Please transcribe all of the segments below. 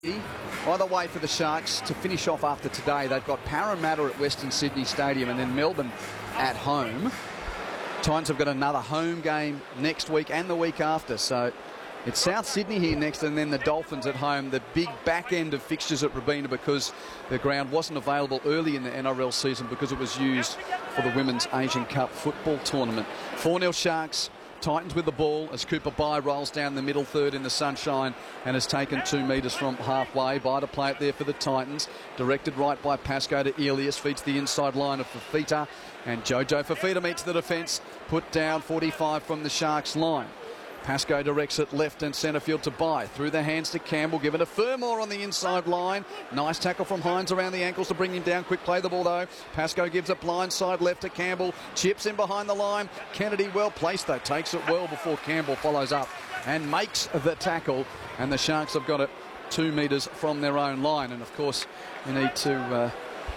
By the way, for the Sharks, to finish off after today, they've got Parramatta at Western Sydney Stadium and then Melbourne at home. Titans have got another home game next week and the week after. So it's South Sydney here next and then the Dolphins at home. The big back end of fixtures at Robina because the ground wasn't available early in the NRL season because it was used for the Women's Asian Cup football tournament. 4-0 Sharks. Titans with the ball as Cooper Bye rolls down the middle third in the sunshine and has taken 2 metres from halfway. Bye to play it there for the Titans. Directed right by Pascoe to Elias. Feeds the inside line of Fafita. And Jojo Fafita meets the defence. Put down 45 from the Sharks line. Pascoe directs it left and centre field to Bye. Through the hands to Campbell. Given to Fermor on the inside line. Nice tackle from Hines around the ankles to bring him down. Quick play the ball though. Pascoe gives it blind side left to Campbell. Chips in behind the line. Kennedy well placed though. Takes it well before Campbell follows up and makes the tackle. And the Sharks have got it 2 metres from their own line. And of course you need to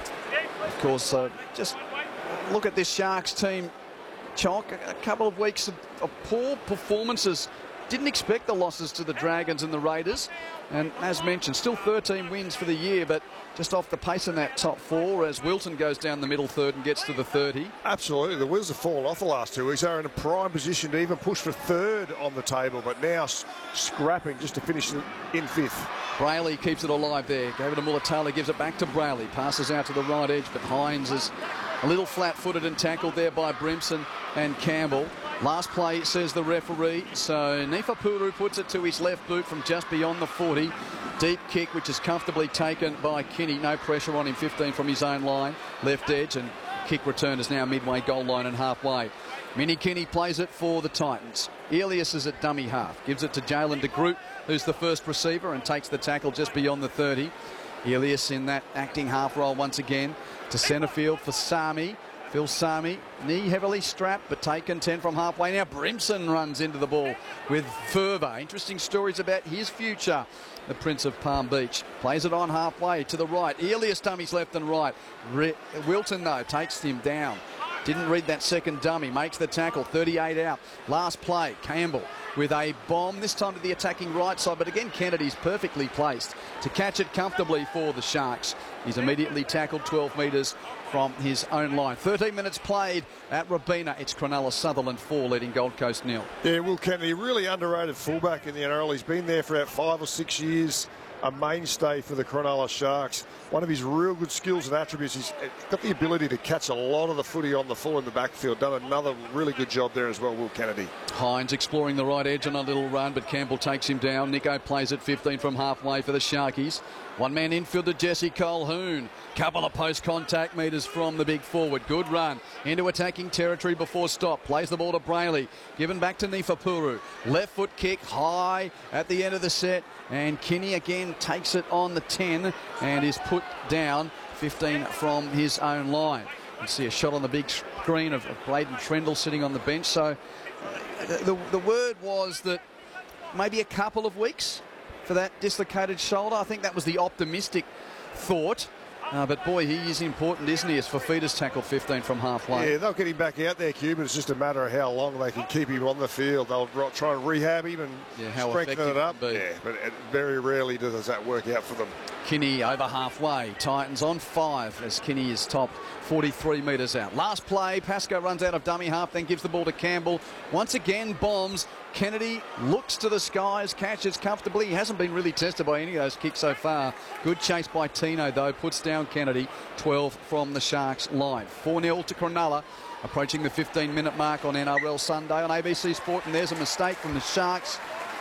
just look at this Sharks team. Chalk, a couple of weeks of poor performances. Didn't expect the losses to the Dragons and the Raiders. And as mentioned, still 13 wins for the year, but just off the pace in that top 4 as Wilton goes down the middle third and gets to the 30. Absolutely. The wheels have fallen off the last 2 weeks. They're in a prime position to even push for third on the table, but now scrapping just to finish in fifth. Brayley keeps it alive there. Gave it to Mulatalo, gives it back to Brayley. Passes out to the right edge, but Hines is a little flat-footed and tackled there by Brimson and Campbell. Last play, says the referee. So Nifapuru puts it to his left boot from just beyond the 40. Deep kick, which is comfortably taken by Kinney. No pressure on him, 15 from his own line. Left edge, and kick return is now midway goal line and halfway. Minnie Kinney plays it for the Titans. Elias is at dummy half. Gives it to Jalen de Groot, who's the first receiver, and takes the tackle just beyond the 30. Elias in that acting half roll once again to centre field for Sami. Phil Sami, knee heavily strapped, but taken 10 from halfway. Now Brimson runs into the ball with fervour. Interesting stories about his future. The Prince of Palm Beach plays it on halfway to the right. Elias dummies left and right. Wilton, though, takes him down. Didn't read that second dummy. Makes the tackle. 38 out. Last play. Campbell with a bomb. This time to the attacking right side. But again, Kennedy's perfectly placed to catch it comfortably for the Sharks. He's immediately tackled 12 metres from his own line. 13 minutes played at Robina. It's Cronulla Sutherland 4 leading Gold Coast 0. Yeah, Will Kennedy, really underrated fullback in the NRL. He's been there for about 5 or 6 years. A mainstay for the Cronulla Sharks. One of his real good skills and attributes, he's got the ability to catch a lot of the footy on the full in the backfield. Done another really good job there as well, Will Kennedy. Hines exploring the right edge on a little run, but Campbell takes him down. Nico plays at 15 from halfway for the Sharkies. One-man infield to Jesse Colquhoun. Couple of post-contact metres from the big forward. Good run into attacking territory before stop. Plays the ball to Brayley. Given back to Nifapuru. Left foot kick high at the end of the set. And Kinney again takes it on the 10 and is put down 15 from his own line. You see a shot on the big screen of Braden Trendle sitting on the bench. So the word was that maybe a couple of weeks for that dislocated shoulder. I think that was the optimistic thought. But boy, he is important, isn't he? As Fafita's tackled 15 from halfway. Yeah, they'll get him back out there, Cuban. It's just a matter of how long they can keep him on the field. They'll try and rehab him and strengthen it up. Yeah, but very rarely does that work out for them. Kinney over halfway. Titans on 5 as Kinney is topped 43 metres out. Last play, Pascoe runs out of dummy half, then gives the ball to Campbell. Once again, bombs. Kennedy looks to the skies, catches comfortably. He hasn't been really tested by any of those kicks so far. Good chase by Tino, though, puts down Kennedy. 12 from the Sharks line. 4-0 to Cronulla, approaching the 15-minute mark on NRL Sunday on ABC Sport, and there's a mistake from the Sharks.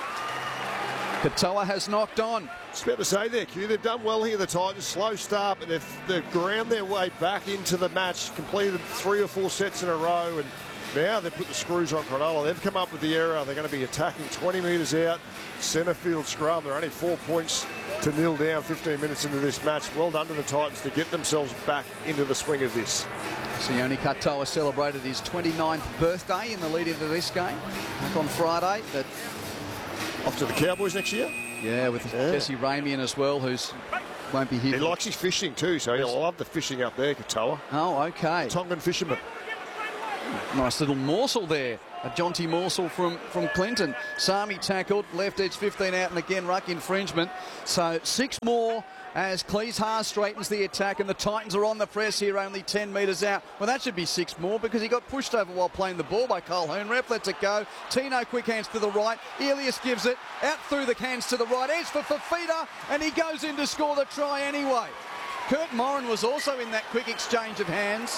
Katoa has knocked on. It's about to say there, Q. They've done well here, the Titans. Slow start, but they've ground their way back into the match, completed 3 or 4 sets in a row, and now they've put the screws on Cronulla. They've come up with the error. They're going to be attacking 20 metres out. Centre field scrum. They're only 4 points to nil down 15 minutes into this match. Well done to the Titans to get themselves back into the swing of this. Sione Katoa celebrated his 29th birthday in the lead into this game back on Friday. But off to the Cowboys next year? Yeah, with Jesse Ramian as well, who's won't be here. He likes his fishing too, so he'll love the fishing up there, Katoa. Oh, okay. Tongan fisherman. Nice little morsel there. A jaunty morsel from Clinton. Sami tackled, left edge 15 out, and again ruck infringement. So 6 more as Cleese Haas straightens the attack, and the Titans are on the press here, only 10 metres out. Well, that should be 6 more because he got pushed over while playing the ball by Cole Hoonrep. Lets it go. Tino quick hands to the right. Elias gives it out through the hands to the right edge for Fifita, and he goes in to score the try anyway. Kurt Moran was also in that quick exchange of hands.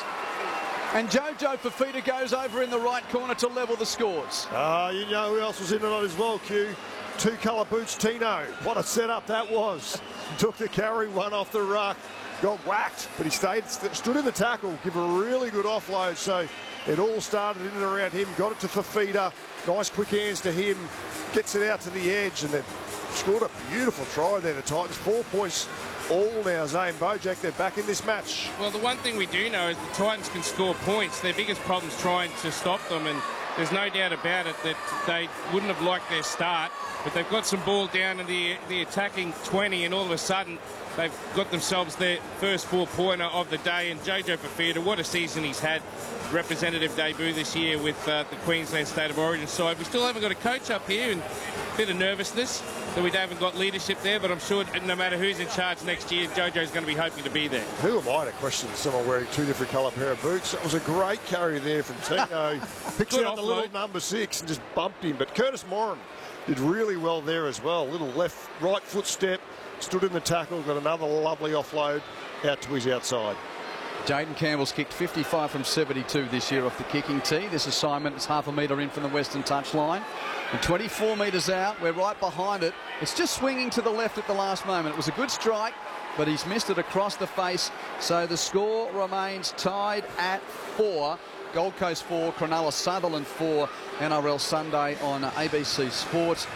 And Jojo Fifita goes over in the right corner to level the scores. You know who else was in it as well, Q? 2-colour boots Tino. What a setup that was. Took the carry, one off the ruck, got whacked, but he stood in the tackle, give a really good offload. So it all started in and around him, got it to Fifita. Nice quick hands to him, gets it out to the edge, and then scored a beautiful try there. The Titans 4 points all now. Zane Bojack, they're back in this match. Well, the one thing we do know is the Titans can score points. Their biggest problem is trying to stop them, and there's no doubt about it that they wouldn't have liked their start, but they've got some ball down in the attacking 20, and all of a sudden they've got themselves their first 4-pointer of the day. And Jojo Fifita, what a season he's had. Representative debut this year with the Queensland State of Origin side. We still haven't got a coach up here, and a bit of nervousness that we haven't got leadership there, but I'm sure no matter who's in charge next year, Jojo's going to be hoping to be there. Who am I to question someone wearing 2 different colour pair of boots? That was a great carry there from Tino. Picks out the little number 6 and just bumped him. But Curtis Moran did really well there as well. Little right foot step, stood in the tackle, got another lovely offload out to his outside. Jaden Campbell's kicked 55 from 72 this year off the kicking tee. This assignment is half a metre in from the western touchline. And 24 metres out, we're right behind it. It's just swinging to the left at the last moment. It was a good strike, but he's missed it across the face. So the score remains tied at 4. Gold Coast 4, Cronulla Sutherland 4. NRL Sunday on ABC Sports.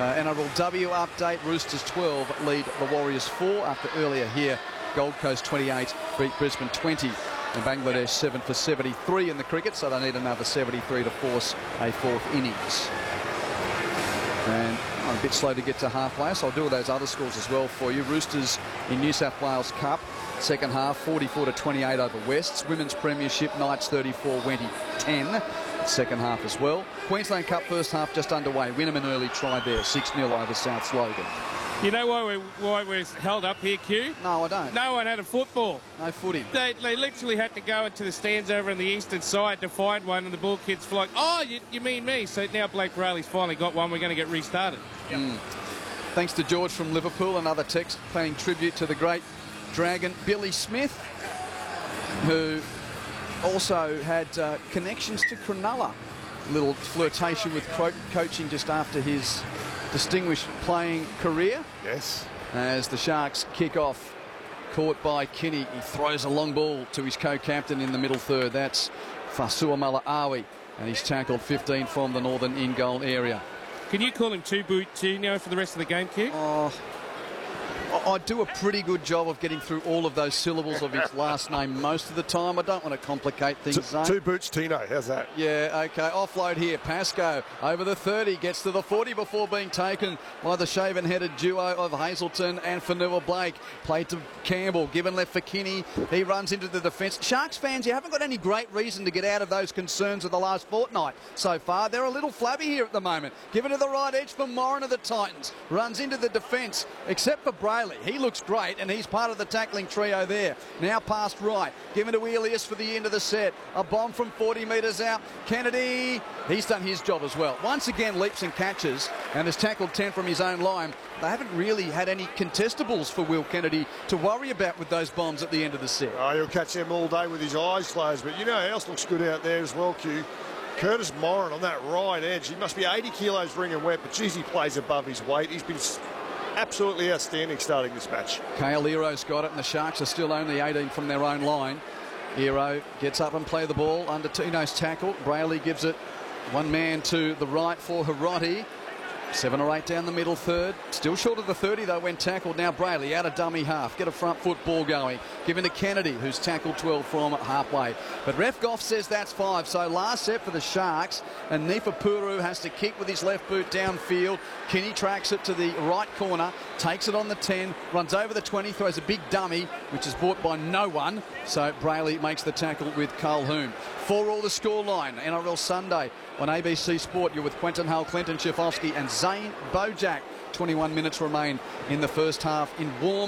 NRLW update, Roosters 12 lead the Warriors 4 after earlier here. Gold Coast 28 beat Brisbane 20, and Bangladesh 7 for 73 in the cricket, so they need another 73 to force a 4th innings. And I'm a bit slow to get to halfway, so I'll do all those other scores as well for you. Roosters in New South Wales Cup, second half 44 to 28 over Wests. Women's Premiership, Knights 34, Wenty 10. Second half as well. Queensland Cup first half just underway. Wynnum an early try there, 6-0 over South Logan. You know why we're held up here, Q? No, I don't. No one had a football. No footy. They literally had to go into the stands over on the eastern side to find one, and the ball kids were like, oh, you mean me? So now Blake Rayleigh's finally got one. We're going to get restarted. Yep. Thanks to George from Liverpool, another text paying tribute to the great Dragon Billy Smith, who also had connections to Cronulla. A little flirtation with coaching just after his distinguished playing career. Yes. As the Sharks kick off, caught by Kinney. He throws a long ball to his co-captain in the middle third. That's Fasua Malaawi, and he's tackled 15 from the northern in-goal area. Can you call him Tino for the rest of the game, Q? I do a pretty good job of getting through all of those syllables of his last name most of the time. I don't want to complicate things. 2 boots Tino, how's that? Yeah, okay. Offload here. Pascoe over the 30, gets to the 40 before being taken by the shaven-headed duo of Hazelton and Fanua Blake. Played to Campbell, given left for Kinney. He runs into the defence. Sharks fans, you haven't got any great reason to get out of those concerns of the last fortnight so far. They're a little flabby here at the moment. Given to the right edge for Moran of the Titans. Runs into the defence, except for Brayley. He looks great, and he's part of the tackling trio there. Now past right, given to Elias for the end of the set. A bomb from 40 metres out. Kennedy, he's done his job as well. Once again, leaps and catches, and has tackled 10 from his own line. They haven't really had any contestables for Will Kennedy to worry about with those bombs at the end of the set. Oh, he'll catch them all day with his eyes closed, but you know who else looks good out there as well, Q? Curtis Moran on that right edge. He must be 80 kilos ringing wet, but geez, he plays above his weight. He's been absolutely outstanding starting this match. Kale Ero's got it, and the Sharks are still only 18 from their own line. Ero gets up and play the ball under Tino's tackle. Braley gives it one man to the right for Hiroti. 7 or 8 down the middle third. Still short of the 30 though when tackled. Now Brayley out of dummy half. Get a front foot ball going. Given to Kennedy, who's tackled 12 from halfway. But ref Goff says that's 5. So last set for the Sharks. And Nifapuru has to kick with his left boot downfield. Kinney tracks it to the right corner. Takes it on the 10. Runs over the 20. Throws a big dummy, which is bought by no one. So Brayley makes the tackle with Calhoun. 4-all the scoreline. NRL Sunday on ABC Sport. You're with Quentin Hull, Clinton Schifofsky and Zane Bojack. 21 minutes remain in the first half in warm